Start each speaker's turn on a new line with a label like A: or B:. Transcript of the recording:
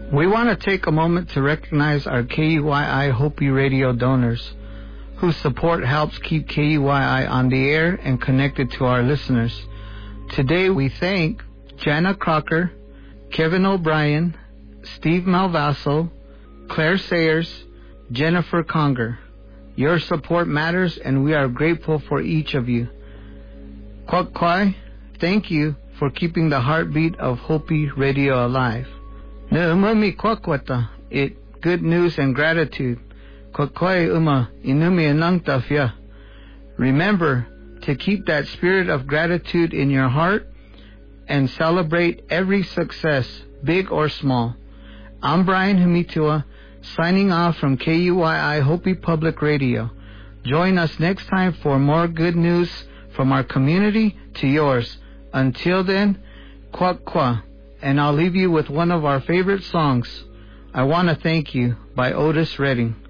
A: We want to take a moment to recognize our KUYI Hopi Radio donors, whose support helps keep KUYI on the air and connected to our listeners. Today we thank Jana Crocker, Kevin O'Brien, Steve Malvaso, Claire Sayers, Jennifer Conger. Your support matters, and we are grateful for each of you. Kwak Kwai, thank you for keeping the heartbeat of Hopi Radio alive. Ne'umami kwakwata, it good news and gratitude. Kwak Kwai uma inumi anangtafya. Remember to keep that spirit of gratitude in your heart and celebrate every success, big or small. I'm Brian Humitua, signing off from KUYI Hopi Public Radio. Join us next time for more good news from our community to yours. Until then, Kwak Kwa, and I'll leave you with one of our favorite songs, I Want to Thank You by Otis Redding.